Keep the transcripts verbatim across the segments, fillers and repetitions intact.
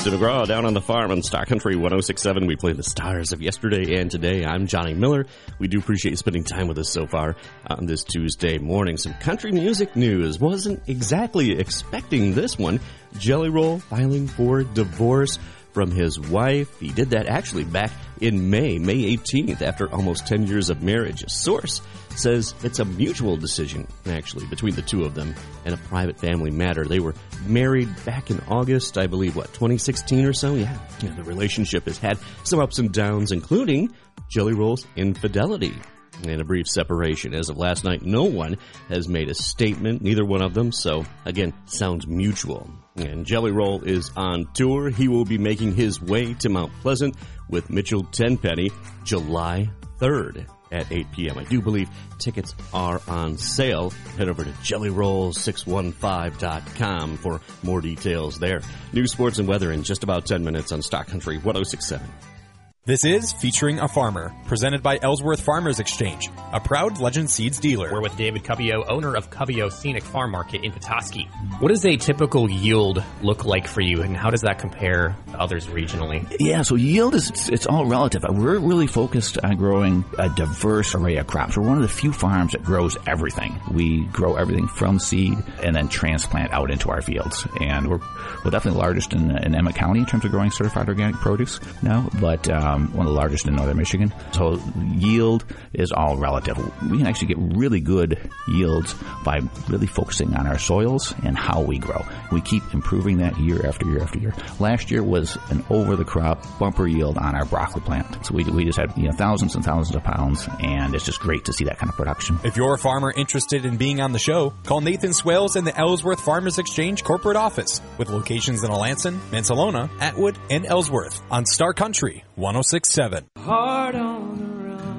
Jason McGraw down on the farm on Star Country one oh six point seven. We play the stars of yesterday and today. I'm Johnny Miller. We do appreciate you spending time with us so far on this Tuesday morning. Some country music news. Wasn't exactly expecting this one. Jelly Roll filing for divorce from his wife. He did that actually back in May, May eighteenth, after almost ten years of marriage. A source says it's a mutual decision, actually, between the two of them and a private family matter. They were married back in August, I believe, what, twenty sixteen or so? Yeah. yeah the relationship has had some ups and downs, including Jelly Roll's infidelity and a brief separation. As of last night, no one has made a statement, neither one of them, so, again, sounds mutual. And Jelly Roll is on tour. He will be making his way to Mount Pleasant with Mitchell Tenpenny July third at eight p.m. I do believe tickets are on sale. Head over to jelly roll six one five dot com for more details there. News, sports, and weather in just about ten minutes on Star Country one oh six point seven. This is Featuring a Farmer, presented by Ellsworth Farmers Exchange, a proud Legend Seeds dealer. We're with David Covio, owner of Covio Scenic Farm Market in Petoskey. What does a typical yield look like for you, and how does that compare to others regionally? Yeah, so yield is, it's, it's all relative. We're really focused on growing a diverse array of crops. We're one of the few farms that grows everything. We grow everything from seed and then transplant out into our fields. And we're, we're definitely the largest in, in Emmett County in terms of growing certified organic produce now, but um, one of the largest in northern Michigan. So yield is all relative. We can actually get really good yields by really focusing on our soils and how we grow. We keep improving that year after year after year. Last year was an over-the-crop bumper yield on our broccoli plant. So we, we just had you know thousands and thousands of pounds, and it's just great to see that kind of production. If you're a farmer interested in being on the show, call Nathan Swales in the Ellsworth Farmers Exchange corporate office with locations in Alanson, Mansalona, Atwood, and Ellsworth on Star Country one oh six point seven. Hard on the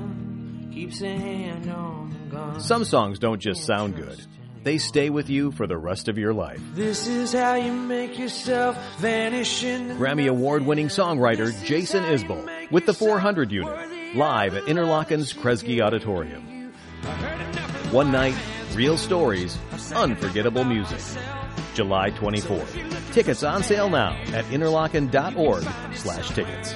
run, keeps a hand on the gun. Some songs don't just sound good. They stay with you for the rest of your life. This is how you make yourself vanish in the Grammy Award-winning songwriter Jason Isbell with the four hundred unit, live at Interlochen's Kresge Auditorium. One night, real stories, unforgettable music. July twenty-fourth. Tickets on sale now at interlochen.org slash tickets.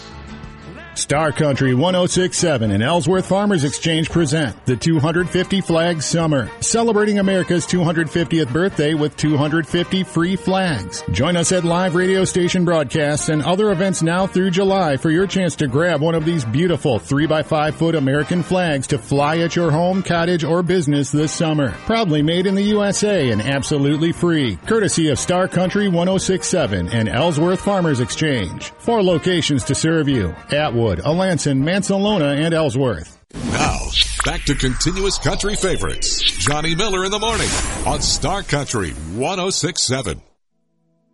Star Country one oh six point seven and Ellsworth Farmers Exchange present the two hundred fifty Flag Summer, celebrating America's two hundred fiftieth birthday with two hundred fifty free flags. Join us at live radio station broadcasts and other events now through July for your chance to grab one of these beautiful three by five foot American flags to fly at your home, cottage, or business this summer. Proudly made in the U S A and absolutely free, courtesy of Star Country one oh six point seven and Ellsworth Farmers Exchange. Four locations to serve you: Atwood, Alanson, Mansalona, and Ellsworth. Now, back to continuous country favorites. Johnny Miller in the morning on Star Country one oh six point seven.